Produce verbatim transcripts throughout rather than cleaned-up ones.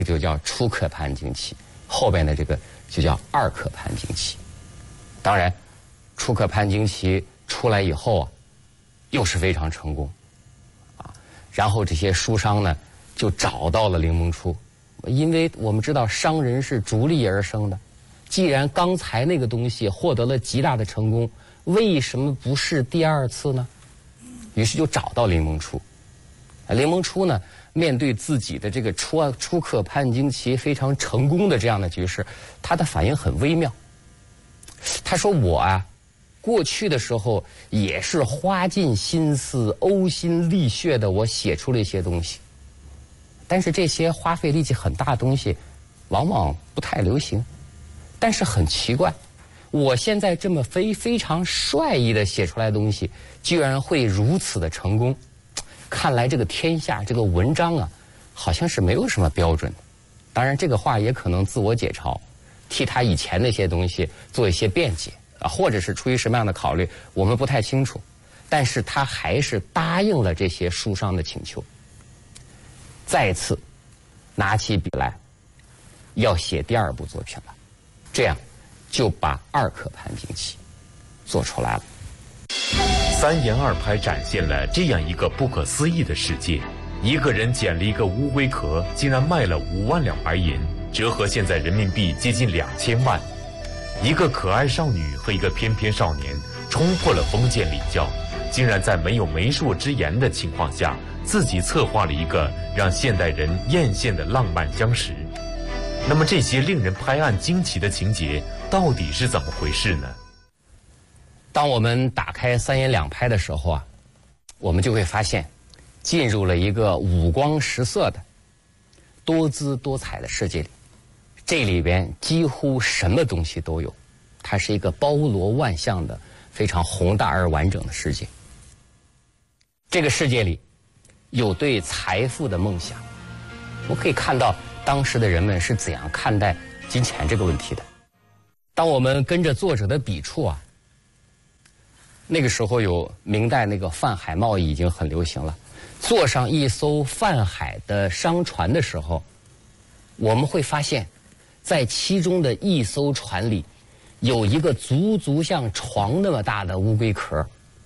就叫初刻盘经期，后边的这个就叫二刻盘经期。当然，初刻盘经期出来以后啊，又是非常成功，啊，然后这些书商呢就找到了灵蒙初，因为我们知道商人是逐利而生的，既然刚才那个东西获得了极大的成功，为什么不是第二次呢？于是就找到灵蒙初。灵蒙初呢，面对自己的这个初初刻盘经期非常成功的这样的局势，他的反应很微妙。他说：“我啊，过去的时候也是花尽心思、呕心沥血的，我写出了一些东西。但是这些花费力气很大的东西，往往不太流行。但是很奇怪，我现在这么非非常率意的写出来的东西，居然会如此的成功。看来这个天下这个文章啊，好像是没有什么标准的。当然，这个话也可能自我解嘲，替他以前那些东西做一些辩解啊，或者是出于什么样的考虑，我们不太清楚。但是他还是答应了这些书商的请求，再次拿起笔来，要写第二部作品了。这样就把二刻盘经期做出来了。 三言二拍展现了这样一个不可思议的世界：一个人捡了一个乌龟壳，竟然卖了五万两白银，折合现在人民币接近两千万。一个可爱少女和一个翩翩少年冲破了封建礼教，竟然在没有媒妁之言的情况下，自己策划了一个让现代人艳羡的浪漫相识。那么这些令人拍案惊奇的情节到底是怎么回事呢？ 当我们打开三言两拍的时候啊，我们就会发现，进入了一个五光十色的、多姿多彩的世界里。这里边几乎什么东西都有，它是一个包罗万象的、非常宏大而完整的世界。这个世界里有对财富的梦想，我可以看到当时的人们是怎样看待金钱这个问题的。当我们跟着作者的笔触啊，那个时候有明代那个泛海贸易已经很流行了，坐上一艘泛海的商船的时候，我们会发现在其中的一艘船里有一个足足像床那么大的乌龟壳。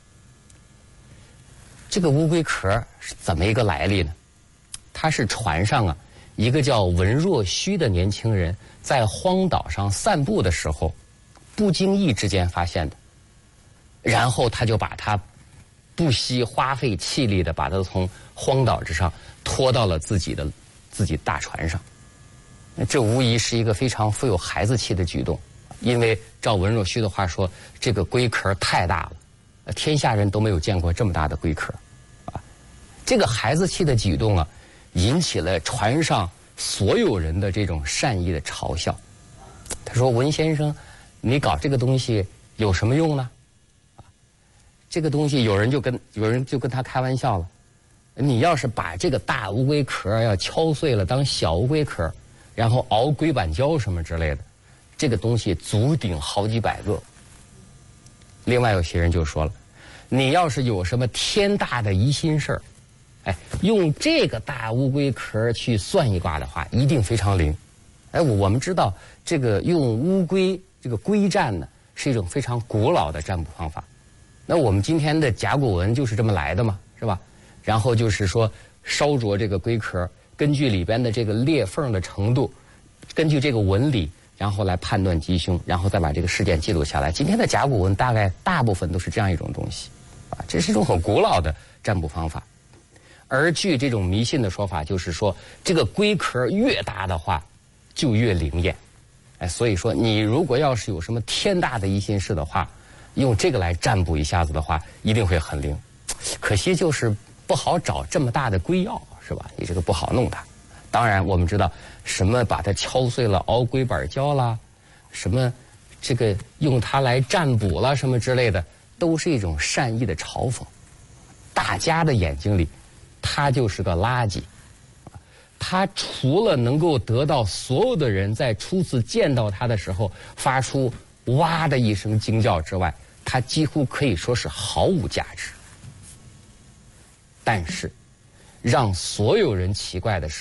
这个乌龟壳是怎么一个来历呢？它是船上啊一个叫文若虚的年轻人在荒岛上散步的时候不经意之间发现的，然后他就把它不惜花费气力的把它从荒岛之上拖到了自己的自己大船上。这无疑是一个非常富有孩子气的举动，因为照文若虚的话说，这个龟壳太大了，天下人都没有见过这么大的龟壳啊！这个孩子气的举动啊，引起了船上所有人的这种善意的嘲笑。他说：“文先生，你搞这个东西有什么用呢？啊，这个东西有人就跟有人就跟他开玩笑了，你要是把这个大乌龟壳要敲碎了当小乌龟壳，然后熬龟板胶什么之类的，这个东西足顶好几百个。”另外有些人就说了，你要是有什么天大的疑心事儿，哎，用这个大乌龟壳去算一卦的话，一定非常灵。哎，我们知道这个用乌龟这个龟占呢，是一种非常古老的占卜方法。那我们今天的甲骨文就是这么来的嘛，是吧？然后就是说烧琢这个龟壳，根据里边的这个裂缝的程度，根据这个纹理，然后来判断吉凶，然后再把这个事件记录下来。今天的甲骨文大概大部分都是这样一种东西，啊，这是一种很古老的占卜方法。而据这种迷信的说法，就是说这个龟壳越大的话，就越灵验。哎，所以说你如果要是有什么天大的疑心事的话，用这个来占卜一下子的话，一定会很灵。可惜就是不好找这么大的龟药，是吧？你这个不好弄它。当然我们知道什么把它敲碎了熬龟板胶啦，什么这个用它来占卜啦什么之类的，都是一种善意的嘲讽。大家的眼睛里它就是个垃圾，它除了能够得到所有的人在初次见到它的时候发出哇的一声惊叫之外，它几乎可以说是毫无价值。但是让所有人奇怪的是，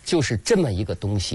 就是这么一个东西。